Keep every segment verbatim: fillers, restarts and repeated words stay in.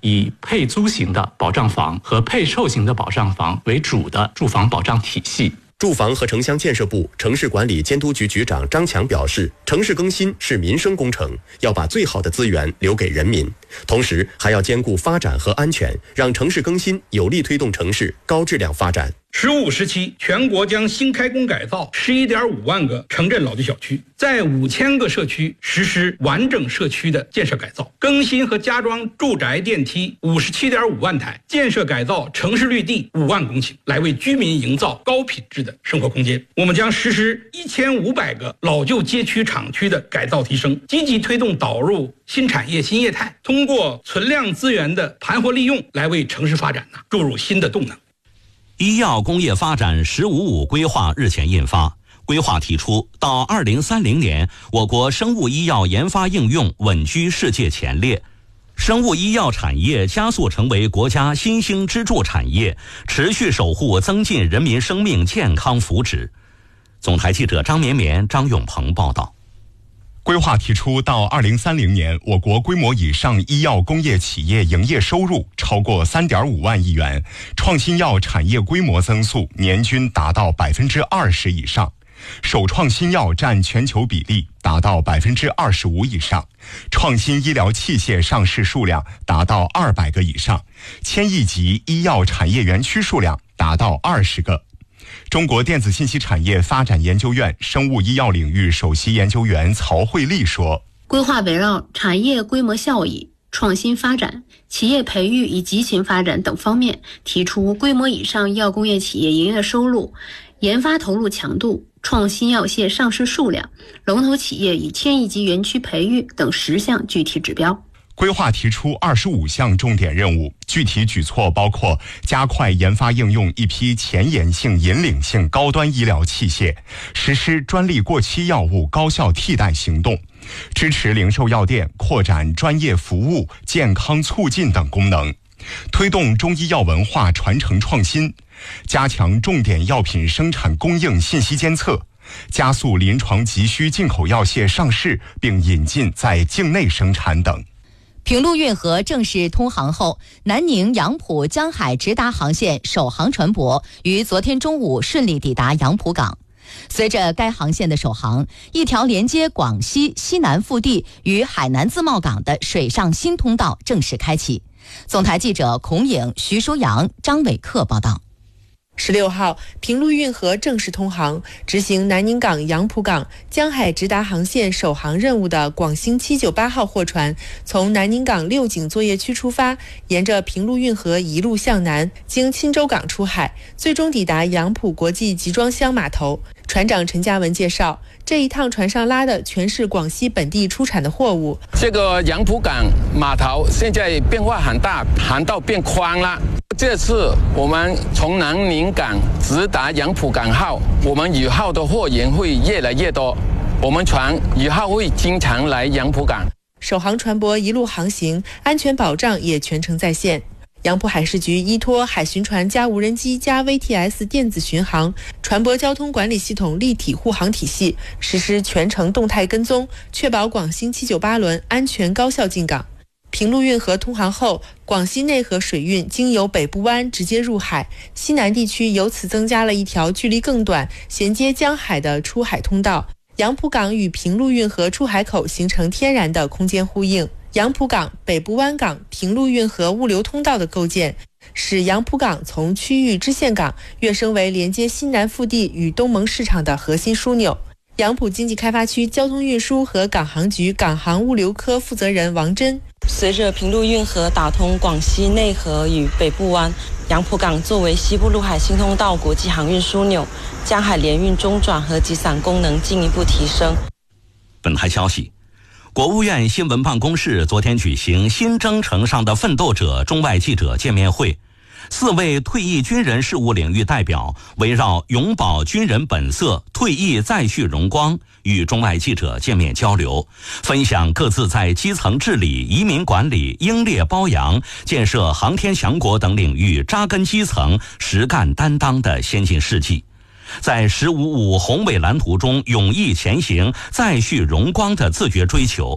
以配租型的保障房和配售型的保障房为主的住房保障体系。 住房和城乡建设部城市管理监督局局长张强表示，城市更新是民生工程，要把最好的资源留给人民，同时还要兼顾发展和安全，让城市更新有力推动城市高质量发展。 十五时期，全国将新开工改造十一点五万个城镇老旧小区，在五千个社区实施完整社区的建设改造，更新和加装住宅电梯五十七点五万台，建设改造城市绿地五万公顷，来为居民营造高品质的生活空间。我们将实施一千五百个老旧街区厂区的改造提升，积极推动导入新产业新业态，通过存量资源的盘活利用，来为城市发展呢注入新的动能。 医药工业发展“十五五”规划日前印发，规划提出，到二零三零年，我国生物医药研发应用稳居世界前列，生物医药产业加速成为国家新兴支柱产业，持续守护增进人民生命健康福祉。总台记者张绵绵、张永鹏报道。 规划提出，到二零三零年，我国规模以上医药工业企业营业收入超过三点五万亿元，创新药产业规模增速年均达到百分之二十以上，首创新药占全球比例达到百分之二十五以上，创新医疗器械上市数量达到二百个以上，千亿级医药产业园区数量达到二十个。中国电子信息产业发展研究院生物医药领域首席研究员曹慧丽说， 规划围绕产业规模效益、创新发展、企业培育与集群发展等方面，提出规模以上医药工业企业营业收入、研发投入强度、创新药械上市数量、龙头企业与千亿级园区培育等十项具体指标。 规划提出二十五项重点任务，具体举措包括加快研发应用一批前沿性、引领性高端医疗器械，实施专利过期药物高效替代行动，支持零售药店扩展专业服务、健康促进等功能，推动中医药文化传承创新，加强重点药品生产供应信息监测，加速临床急需进口药械上市并引进在境内生产等。 平陆运河正式通航后，南宁杨浦江海直达航线首航船舶于昨天中午顺利抵达杨浦港。随着该航线的首航，一条连接广西西南腹地与海南自贸港的水上新通道正式开启。总台记者孔颖、徐舒阳、张伟克报道。 十六号，平陆运河正式通航，执行南宁港、杨浦港、江海直达航线首航任务的广星七九八号货船，从南宁港六井作业区出发，沿着平陆运河一路向南，经钦州港出海，最终抵达杨浦国际集装箱码头。船长陈嘉文介绍，这一趟船上拉的全是广西本地出产的货物。 这个杨浦港码头现在变化很大，航道变宽了。这次我们从南宁港直达杨浦港后，我们以后的货源会越来越多，我们船以后会经常来杨浦港。 首航船舶一路航行，安全保障也全程在线。杨浦海事局依托海巡船加无人机加 V T S 电子巡航、船舶交通管理系统立体护航体系，实施全程动态跟踪，确保广星七九八轮安全高效进港。平陆运河通航后，广西内河水运经由北部湾直接入海，西南地区由此增加了一条距离更短、衔接江海的出海通道。杨浦港与平陆运河出海口形成天然的空间呼应。杨浦港、北部湾港、平陆运河物流通道的构建，使杨浦港从区域支线港跃升为连接西南腹地与东盟市场的核心枢纽。杨浦经济开发区交通运输和港航局港航物流科负责人王珍， 随着平陆运河打通广西内河与北部湾，杨浦港作为西部陆海新通道国际航运枢纽，江海联运中转和集散功能进一步提升。 本台消息，国务院新闻办公室昨天举行新征程上的奋斗者中外记者见面会，四位退役军人事务领域代表围绕永葆军人本色、退役再续荣光与中外记者见面交流，分享各自在基层治理、移民管理、英烈褒扬、建设航天强国等领域扎根基层、实干担当的先进事迹，在十五五宏伟蓝图中勇毅前行、再续荣光的自觉追求。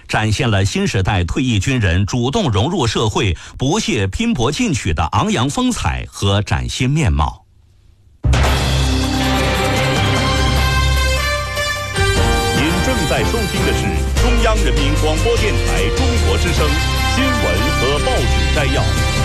展现了新时代退役军人主动融入社会、不懈拼搏进取的昂扬风采和崭新面貌。 您正在收听的是中央人民广播电台中国之声新闻和报纸摘要。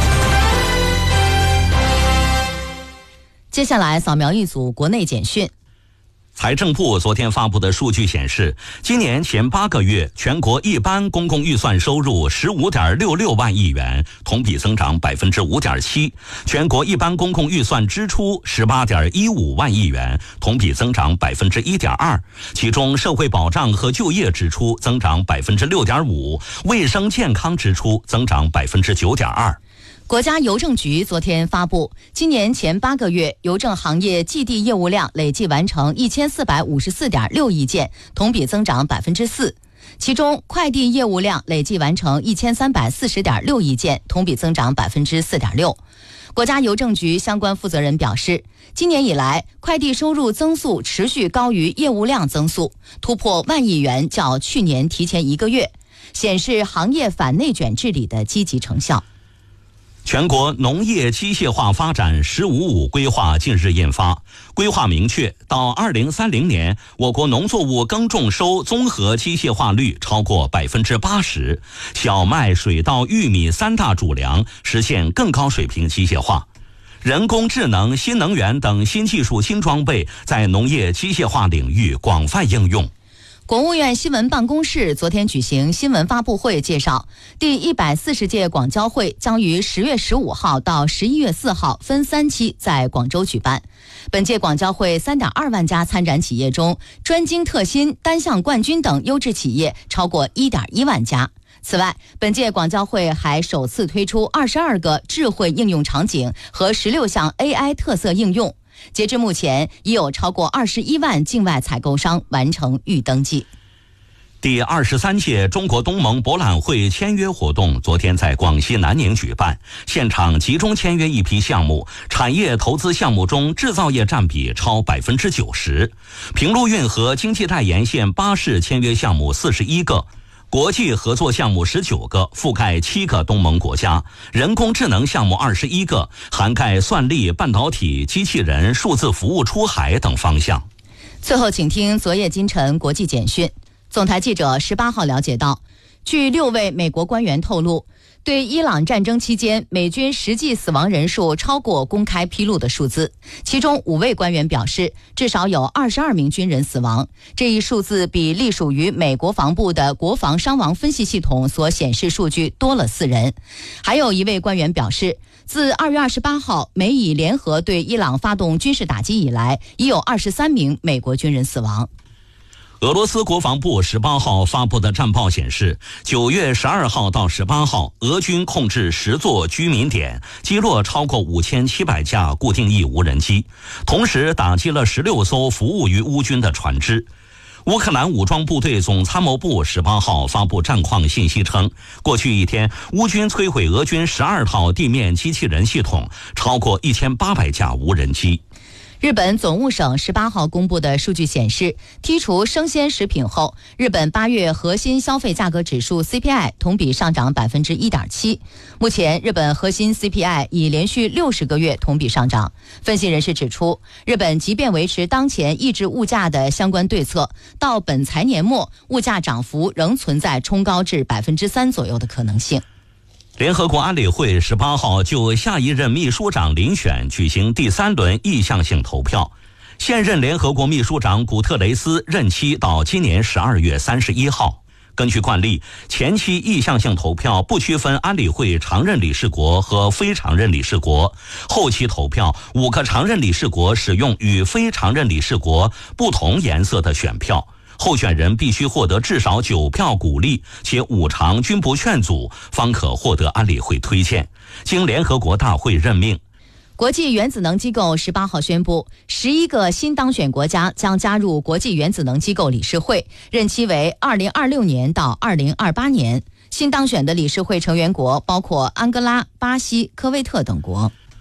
接下来扫描一组国内简讯。 财政部昨天发布的数据显示，今年前八个月全国一般公共预算收入十五点六六万亿元，同比增长百分之五点七；全国一般公共预算支出十八点一五万亿元，同比增长百分之一点二。其中，社会保障和就业支出增长百分之六点五，卫生健康支出增长百分之九点二。 国家邮政局昨天发布，今年前八个月邮政行业寄递业务量累计完成一千四百五十四点六亿件，同比增长百分之四。其中，快递业务量累计完成一千三百四十点六亿件，同比增长百分之四点六。国家邮政局相关负责人表示，今年以来，快递收入增速持续高于业务量增速，突破万亿元，较去年提前一个月，显示行业反内卷治理的积极成效。 全国农业机械化发展“十五五”规划近日印发，规划明确，到二零三零年，我国农作物耕种收综合机械化率超过百分之八十，小麦、水稻、玉米三大主粮实现更高水平机械化。人工智能、新能源等新技术、新装备在农业机械化领域广泛应用。 国务院新闻办公室昨天举行新闻发布会，介绍第一百四十届广交会将于十月十五号到十一月四号分三期在广州举办。本届广交会三点二万家参展企业中，专精特新、单项冠军等优质企业超过一点一万家。此外，本届广交会还首次推出二十二个智慧应用场景和十六项 A I 特色应用。截至目前，已有超过二十一万境外采购商完成预登记。 第二十三届中国东盟博览会签约活动昨天在广西南宁举办，现场集中签约一批项目，产业投资项目中制造业占比超百分之九十。平陆运河经济带沿线巴士签约项目四十一个。国际合作项目十九个，覆盖七个东盟国家；人工智能项目二十一个，涵盖算力、半导体、机器人、数字服务出海等方向。 最后，请听昨夜今晨国际简讯。总台记者十八号了解到，据六位美国官员透露，对伊朗战争期间美军实际死亡人数超过公开披露的数字，其中五位官员表示，至少有二十二名军人死亡。这一数字比隶属于美国防部的国防伤亡分析系统所显示数据多了四人。还有一位官员表示，自二月二十八号美以联合对伊朗发动军事打击以来，已有二十三名美国军人死亡。 俄罗斯国防部十八号发布的战报显示，九月十二号到十八号，俄军控制十座居民点，击落超过五千七百架固定翼无人机，同时打击了十六艘服务于乌军的船只。乌克兰武装部队总参谋部十八号发布战况信息称，过去一天，乌军摧毁俄军十二套地面机器人系统，超过一千八百架无人机。 日本总务省十八号公布的数据显示，剔除生鲜食品后，日本八月核心消费价格指数 C P I 同比上涨百分之一点七。目前，日本核心 C P I 已连续六十个月同比上涨。分析人士指出，日本即便维持当前抑制物价的相关对策，到本财年末，物价涨幅仍存在冲高至百分之三左右的可能性。 联合国安理会十八号就下一任秘书长遴选举行第三轮意向性投票，现任联合国秘书长古特雷斯任期到今年十二月三十一号。根据惯例，前期意向性投票不区分安理会常任理事国和非常任理事国，后期投票五个常任理事国使用与非常任理事国不同颜色的选票。候选人必须获得至少九票鼓励，且五常均不劝阻，方可获得安理会推荐，经联合国大会任命。 国际原子能机构十八号宣布，十一个新当选国家将加入国际原子能机构理事会，任期为二零二六年到二零二八年。新当选的理事会成员国包括安哥拉、巴西、科威特等国。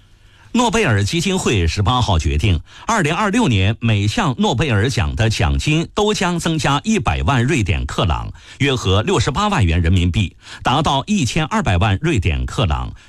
诺贝尔基金会十八号决定，二零二六年每项诺贝尔奖的奖金都将增加一百万瑞典克朗，约合六十八万元人民币，达到一千二百万瑞典克朗。